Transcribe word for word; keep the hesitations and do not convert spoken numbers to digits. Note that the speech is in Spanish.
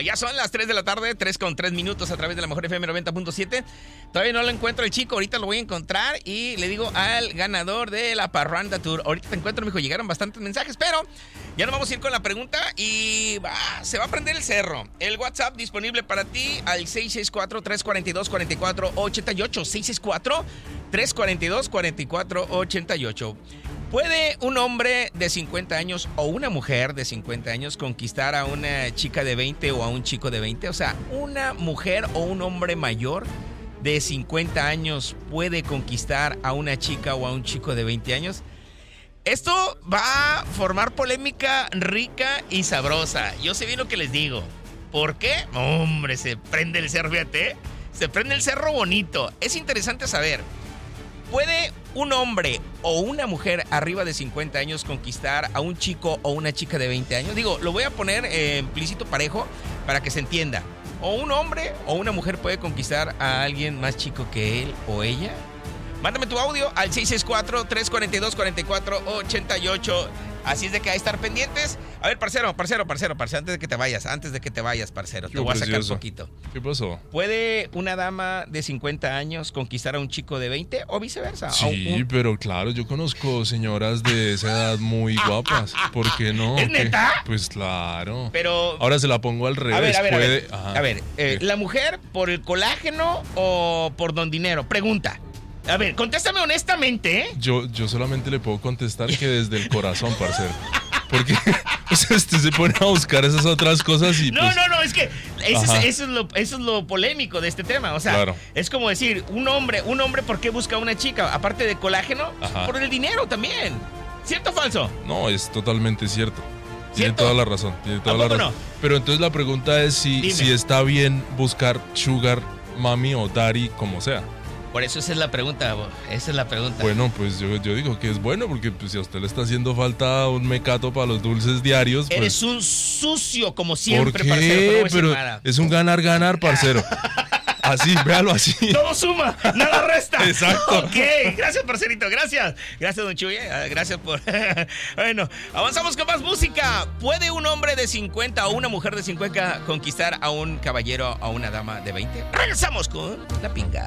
Ya son las tres de la tarde, tres con tres minutos a través de la Mejor F M noventa punto siete. Todavía no lo encuentro el chico, ahorita lo voy a encontrar y le digo al ganador de la Parranda Tour. Ahorita te encuentro, mijo, llegaron bastantes mensajes, pero ya nos vamos a ir con la pregunta y bah, se va a prender el cerro. El WhatsApp disponible para ti al seis seis cuatro, tres cuatro dos, cuatro cuatro ocho ocho. seis seis cuatro, tres cuatro dos, cuatro cuatro ocho ocho. ¿Puede un hombre de cincuenta años o una mujer de cincuenta años conquistar a una chica de veinte o a un chico de veinte? O sea, ¿una mujer o un hombre mayor de cincuenta años puede conquistar a una chica o a un chico de veinte años? Esto va a formar polémica rica y sabrosa. Yo sé bien lo que les digo. ¿Por qué? Hombre, se prende el cerro, fíjate. Se prende el cerro bonito. Es interesante saber. ¿Puede un hombre o una mujer arriba de cincuenta años conquistar a un chico o una chica de veinte años? Digo, lo voy a poner eh, implícito parejo para que se entienda. ¿O un hombre o una mujer puede conquistar a alguien más chico que él o ella? Mándame tu audio al seis seis cuatro, tres cuatro dos, cuatro cuatro ocho ocho. Así es de que hay que estar pendientes. A ver, parcero, parcero, parcero, parcero, antes de que te vayas, antes de que te vayas, parcero, te voy a sacar un poquito. ¿Qué pasó? ¿Puede una dama de cincuenta años conquistar a un chico de veinte o viceversa? Sí, un... pero claro, yo conozco señoras de esa edad muy guapas. ¿Por qué no? ¿Es neta? Pues claro. Pero... Ahora se la pongo al revés. A ver, a ver, puede... a ver, a ver eh, ¿la mujer por el colágeno o por don dinero? Pregunta. A ver, contéstame honestamente, ¿eh? Yo, yo solamente le puedo contestar que desde el corazón, parcero. Porque o sea, usted se pone a buscar esas otras cosas y No, pues... no, no, es que eso es, eso, es lo, eso es lo polémico de este tema. O sea, claro. Es como decir, un hombre, un hombre, ¿por qué busca a una chica? Aparte de colágeno, Ajá. por el dinero también. ¿Cierto o falso? No, es totalmente cierto. ¿Cierto? Tiene toda la razón. Tiene toda la razón. No? Pero entonces la pregunta es si, si está bien buscar sugar, mami o daddy, como sea. Por eso esa es la pregunta, esa es la pregunta. Bueno, pues yo, yo digo que es bueno, porque pues, si a usted le está haciendo falta un mecato para los dulces diarios... Pues, eres un sucio, como siempre, ¿por qué? parcero. Pero, no pero es un ganar-ganar, parcero. Así, véalo así. Todo suma, nada resta. Exacto. Ok, gracias, parcerito, gracias. Gracias, don Chuy, gracias por... Bueno, avanzamos con más música. ¿Puede un hombre de cincuenta o una mujer de cincuenta conquistar a un caballero o a una dama de veinte? Regresamos con La Pinga.